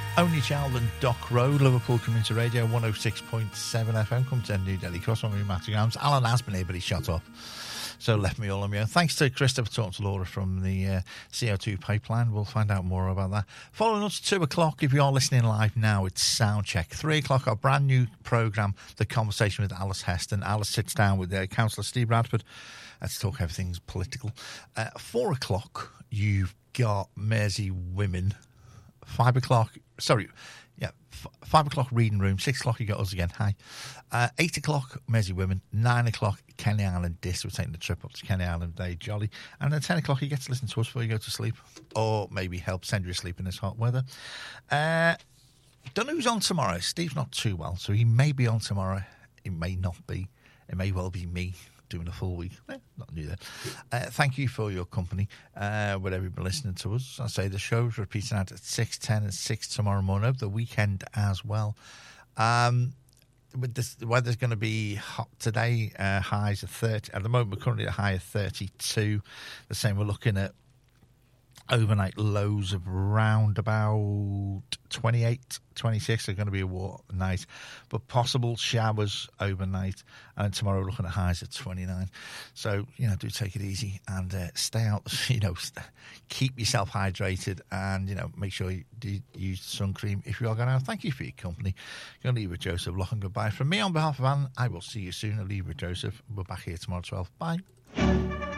Only Child and Dock Road, Liverpool Community Radio, 106.7 FM. Come to New Delhi Cross on Matthew Arms. Alan has been here, but he shut off. So left me all on my own. Thanks to Christopher talking to Laura from the CO2 pipeline. We'll find out more about that. Following us 2 o'clock, if you are listening live now, it's Soundcheck. 3 o'clock, our brand new programme, The Conversation with Alice Heston. Alice sits down with Councillor Steve Bradford. Let's talk everything's political. 4 o'clock, you've got Mersey Women. 5 o'clock, 5 o'clock reading room. 6 o'clock you got us again, hi. 8 o'clock Mersey Women. 9 o'clock Kenny Island Disc. We're taking the trip up to Kenny Island Day Jolly. And then 10 o'clock you get to listen to us before you go to sleep, or maybe help send you asleep in this hot weather. Don't know who's on tomorrow. Steve's not too well, so he may be on tomorrow. It may not be. It may well be me doing a full week. Not new there. Thank you for your company, whatever you've been listening to us. I say the show's repeating out at 6, 10 and 6 tomorrow morning, over the weekend as well. With this, the weather's going to be hot today, highs of 30. At the moment, we're currently at a high of 32. The same, we're looking at overnight lows of around about 28, 26 are going to be a warm night, but possible showers overnight. And tomorrow we're looking at highs of 29. So, do take it easy and stay out, keep yourself hydrated and, make sure you do use sun cream if you are going out. Thank you for your company. You're going to leave with Joseph Loughlin. Goodbye. From me on behalf of Anne, I will see you soon. I'll leave with Joseph. We're back here tomorrow at 12. Bye.